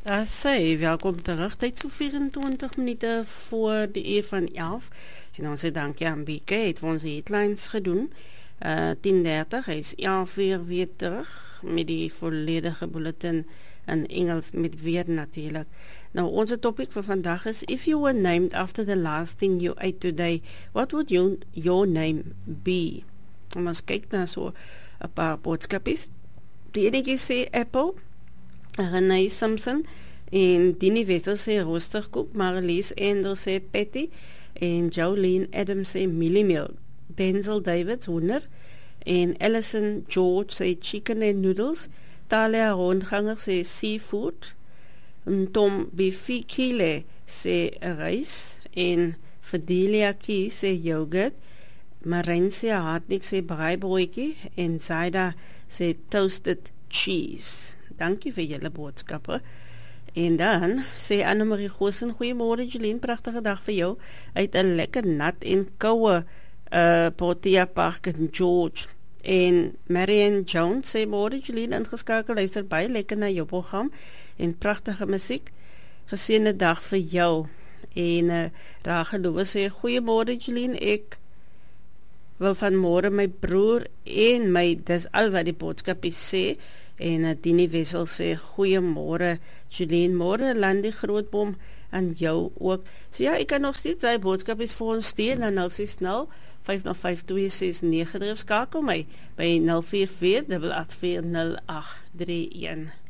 Welkom terug. Tyd so 24 minute voor die uur van 11. En ons sê dankie aan BK, het vir ons die headlines gedoen. 10:30, hy is 11 uur weer terug met die volledige bulletin in Engels met weer natuurlijk. Nou, onze topic vir vandag is, if you were named after the last thing you ate today, what would your name be? En ons kyk na so 'n paar boodskapies. Die enige sê Apple, Renee Simpson, en Dini Wessel sê roosterkoek, Marlies Endel sê patty, en Jolene Adams sê mieliemeal, Denzel Davids hoender, en Ellison George sê chicken and noodles, Talia Rondganger sê seafood, en Tom Bifikile sê rys, en Fidelia Key sê yogurt, Marijn sê hartnik sê braaibroodjie, en Zaida sê toasted cheese. Dankie vir julle boodskappe. En dan sê Annemarie Goosen, goeiemôre Jolien, pragtige dag vir jou. Uit 'n lekker nat en koue Protea Park in George. En Marianne Jones sê môre Jolien, ingeskakel, luister baie lekker na jou program en pragtige musiek. Geseënde dag vir jou. En Rageloof sê goeiemôre Jolien, ek wil vanmôre my broer en dis al wat die boodskapie sê. En Dini Wessel sê goeiemôre Jolien, môre Landie Grootboom aan jou ook. So ja, ek kan nog steeds sy boodskapies vir ons stuur na 060-505-2693 of skakel my by 044-884-0831.